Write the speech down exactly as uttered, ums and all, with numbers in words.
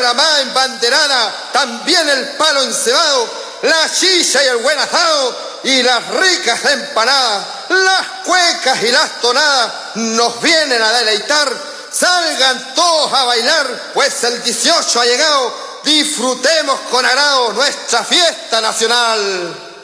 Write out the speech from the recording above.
tierra más embanderada, también el palo encebado, la chicha y el buen asado, y las ricas empanadas, las cuecas y las tonadas nos vienen a deleitar. Salgan todos a bailar, pues el dieciocho ha llegado, disfrutemos con agrado nuestra fiesta nacional.